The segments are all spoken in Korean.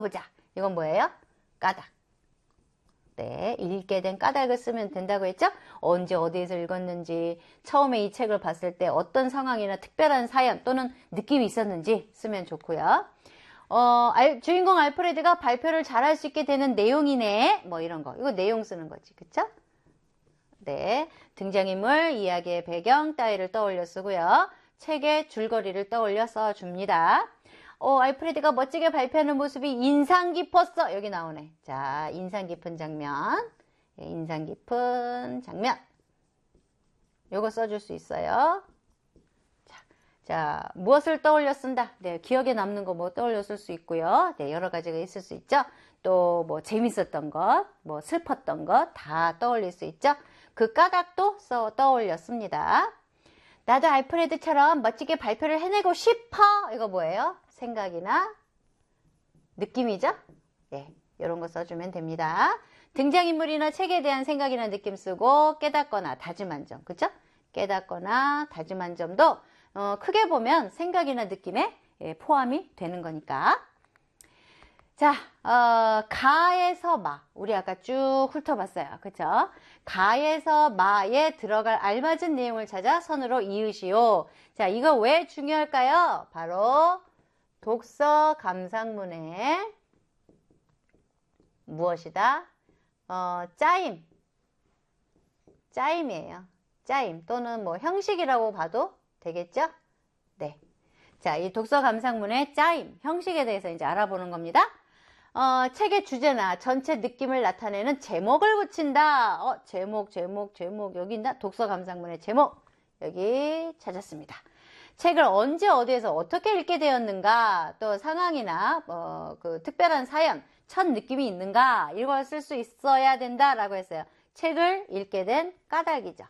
보자. 이건 뭐예요? 까닭. 네, 읽게 된 까닭을 쓰면 된다고 했죠? 언제 어디에서 읽었는지, 처음에 이 책을 봤을 때 어떤 상황이나 특별한 사연 또는 느낌이 있었는지 쓰면 좋고요. 주인공 알프레드가 발표를 잘할 수 있게 되는 내용이네. 뭐 이런 거. 이거 내용 쓰는 거지. 그쵸? 네. 등장인물, 이야기의 배경 따위를 떠올려 쓰고요. 책의 줄거리를 떠올려 써줍니다. 알프레드가 멋지게 발표하는 모습이 인상 깊었어. 여기 나오네. 자, 인상 깊은 장면. 예, 인상 깊은 장면. 요거 써줄 수 있어요. 자, 무엇을 떠올려 쓴다? 네, 기억에 남는 거 뭐 떠올려 쓸 수 있고요. 네, 여러 가지가 있을 수 있죠. 또 뭐 재밌었던 것, 뭐 슬펐던 것 다 떠올릴 수 있죠. 그 까닭도 떠올려 씁니다. 나도 알프레드처럼 멋지게 발표를 해내고 싶어. 이거 뭐예요? 생각이나 느낌이죠? 네, 이런 거 써주면 됩니다. 등장인물이나 책에 대한 생각이나 느낌 쓰고 깨닫거나 다짐한 점, 그쵸? 깨닫거나 다짐한 점도 크게 보면 생각이나 느낌에 포함이 되는 거니까. 자, 가에서 마. 우리 아까 쭉 훑어봤어요. 그쵸? 가에서 마에 들어갈 알맞은 내용을 찾아 선으로 이으시오. 자, 이거 왜 중요할까요? 바로 독서 감상문의 무엇이다? 짜임. 짜임이에요. 짜임 또는 뭐 형식이라고 봐도 되겠죠? 네. 자, 이 독서 감상문의 짜임, 형식에 대해서 이제 알아보는 겁니다. 책의 주제나 전체 느낌을 나타내는 제목을 붙인다. 제목. 여기 있나? 독서 감상문의 제목. 여기 찾았습니다. 책을 언제 어디에서 어떻게 읽게 되었는가, 또 상황이나 그 특별한 사연, 첫 느낌이 있는가, 이걸 쓸 수 있어야 된다라고 했어요. 책을 읽게 된 까닭이죠.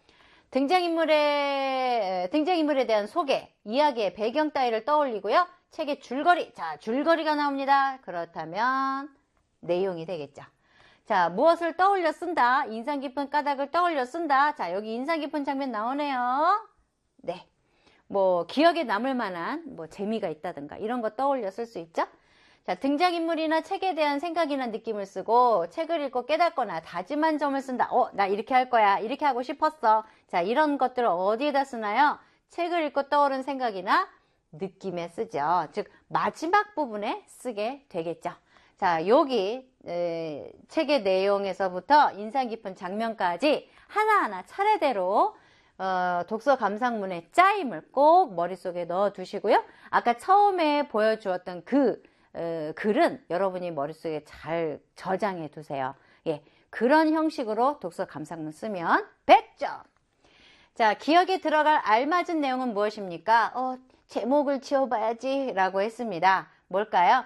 등장인물에 대한 소개, 이야기의 배경 따위를 떠올리고요. 책의 줄거리, 자, 줄거리가 나옵니다. 그렇다면 내용이 되겠죠. 자, 무엇을 떠올려 쓴다? 인상 깊은 까닭을 떠올려 쓴다. 자, 여기 인상 깊은 장면 나오네요. 네. 뭐 기억에 남을 만한 뭐 재미가 있다든가 이런 거 떠올려 쓸 수 있죠. 자, 등장인물이나 책에 대한 생각이나 느낌을 쓰고 책을 읽고 깨닫거나 다짐한 점을 쓴다. 나 이렇게 할 거야. 이렇게 하고 싶었어. 자, 이런 것들을 어디에다 쓰나요? 책을 읽고 떠오른 생각이나 느낌에 쓰죠. 즉 마지막 부분에 쓰게 되겠죠. 자, 여기 책의 내용에서부터 인상 깊은 장면까지 하나하나 차례대로 독서 감상문의 짜임을 꼭 머릿속에 넣어 두시고요. 아까 처음에 보여주었던 그 글은 여러분이 머릿속에 잘 저장해 두세요. 예, 그런 형식으로 독서 감상문 쓰면 100점! 자, 기억에 들어갈 알맞은 내용은 무엇입니까? 제목을 지어봐야지 라고 했습니다. 뭘까요?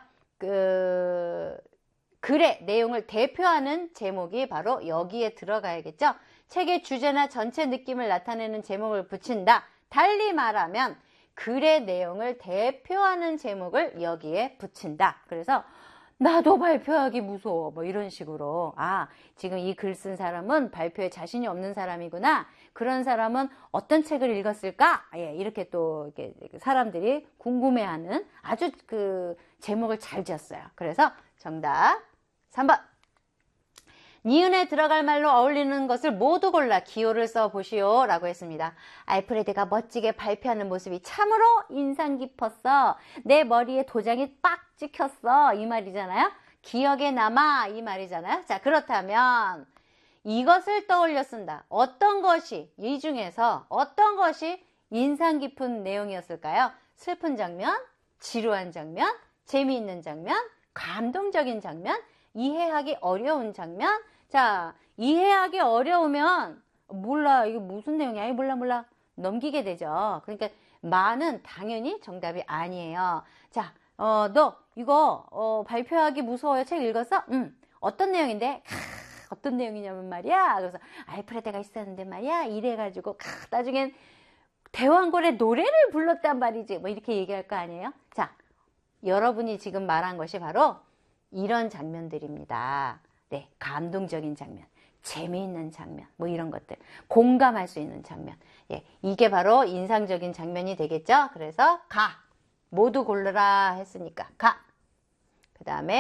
글의 내용을 대표하는 제목이 바로 여기에 들어가야겠죠? 책의 주제나 전체 느낌을 나타내는 제목을 붙인다. 달리 말하면 글의 내용을 대표하는 제목을 여기에 붙인다. 그래서 나도 발표하기 무서워. 뭐 이런 식으로. 지금 이 글 쓴 사람은 발표에 자신이 없는 사람이구나. 그런 사람은 어떤 책을 읽었을까? 예, 이렇게 또 이렇게 사람들이 궁금해하는 아주 그 제목을 잘 지었어요. 그래서 정답 3번. 니은에 들어갈 말로 어울리는 것을 모두 골라 기호를 써보시오 라고 했습니다. 알프레드가 멋지게 발표하는 모습이 참으로 인상 깊었어. 내 머리에 도장이 빡 찍혔어. 이 말이잖아요. 기억에 남아. 이 말이잖아요. 자, 그렇다면 이것을 떠올려 쓴다. 어떤 것이, 이 중에서 어떤 것이 인상 깊은 내용이었을까요? 슬픈 장면, 지루한 장면, 재미있는 장면, 감동적인 장면, 이해하기 어려운 장면. 자, 이해하기 어려우면 몰라, 이게 무슨 내용이야? 몰라 넘기게 되죠. 그러니까 마는 당연히 정답이 아니에요. 자, 너 이거 발표하기 무서워요. 책 읽었어? 어떤 내용인데? 어떤 내용이냐면 말이야. 그래서 알프레드가 있었는데 말이야. 이래가지고 나중엔 대왕골의 노래를 불렀단 말이지. 뭐 이렇게 얘기할 거 아니에요? 자, 여러분이 지금 말한 것이 바로 이런 장면들입니다. 네, 감동적인 장면, 재미있는 장면, 뭐 이런 것들, 공감할 수 있는 장면. 예, 이게 바로 인상적인 장면이 되겠죠. 그래서 모두 고르라 했으니까 그 다음에